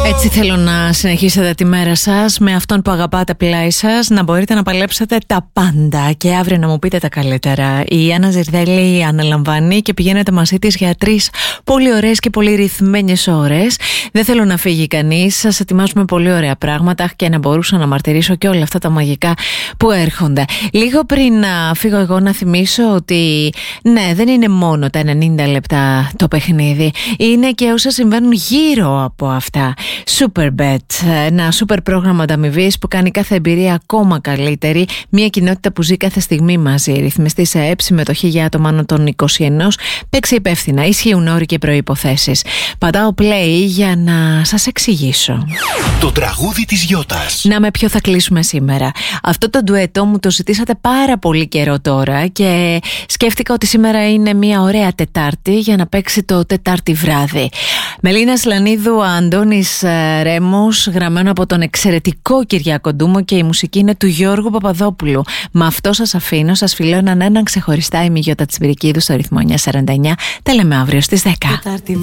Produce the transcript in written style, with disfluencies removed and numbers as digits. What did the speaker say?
Έτσι θέλω να συνεχίσετε τη μέρα σας με αυτόν που αγαπάτε πλάι σας, να μπορείτε να παλέψετε τα πάντα και αύριο να μου πείτε τα καλύτερα. Η Άννα Ζηρδέλη αναλαμβάνει και πηγαίνετε μαζί της για 3 πολύ ωραίες και πολύ ρυθμένες ώρες. Δεν θέλω να φύγει κανείς, σας ετοιμάζουμε πολύ ωραία πράγματα και να μπορούσα να μαρτυρήσω και όλα αυτά τα μαγικά που έρχονται. Λίγο πριν να φύγω εγώ να θυμίσω ότι ναι, δεν είναι μόνο τα 90 λεπτά το παιχνίδι, είναι και όσα συμβαίνουν γύρω από αυτά. Superbet, ένα σούπερ πρόγραμμα ανταμοιβής που κάνει κάθε εμπειρία ακόμα καλύτερη. Μια κοινότητα που ζει κάθε στιγμή μαζί. Ρυθμιστή σε ΕΕΠ, συμμετοχή για άτομα άνω των 21. Παίξει υπεύθυνα. Ισχύουν όροι και προϋποθέσεις. Πατάω play για να σας εξηγήσω. Το τραγούδι της Γιώτας. Να με ποιο θα κλείσουμε σήμερα. Αυτό το ντουέτο μου το ζητήσατε πάρα πολύ καιρό τώρα και σκέφτηκα ότι σήμερα είναι μια ωραία Τετάρτη για να παίξει το Τετάρτη βράδυ. Μελίνα Σλανίδου, Αντώνης Ρέμος, γραμμένο από τον εξαιρετικό Κυριάκο Ντούμο και η μουσική είναι του Γιώργου Παπαδόπουλου. Με αυτό σας αφήνω, σας φιλώ έναν ξεχωριστά. Είμαι η Γιώτα Τσιμπηρικίδου στο ρυθμό 949. Τα λέμε αύριο στις 10.